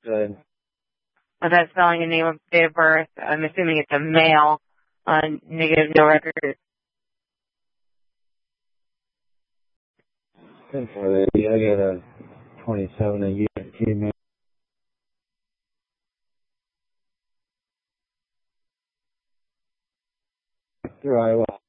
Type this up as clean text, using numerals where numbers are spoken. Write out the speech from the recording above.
Good. Without spelling a name of date of birth, I'm assuming it's a male, negative, no record. 10-4, I get a 27 a year email through Iowa.